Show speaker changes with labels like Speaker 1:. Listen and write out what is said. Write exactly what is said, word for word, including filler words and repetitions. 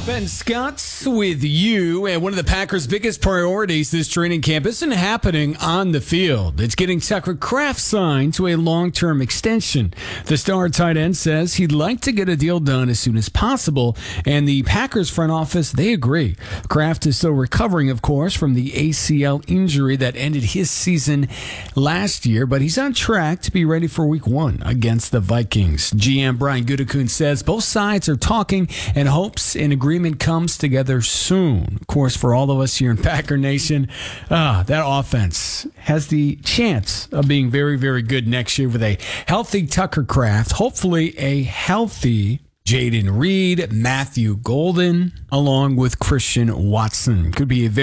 Speaker 1: Ben Scott with you, and one of the Packers' biggest priorities this training camp isn't happening on the field. It's getting Tucker Kraft signed to a long-term extension. The star tight end says he'd like to get a deal done as soon as possible, and the Packers front office, they agree. Kraft is still recovering, of course, from the A C L injury that ended his season last year, but he's on track to be ready for week one against the Vikings. G M Brian Gutekunst says both sides are talking and hopes an agreement comes together soon. Of course, for all of us here in Packer Nation, ah, that offense has the chance of being very, very good next year with a healthy Tucker Kraft, hopefully a healthy Jaden Reed, Matthew Golden, along with Christian Watson. Could be a very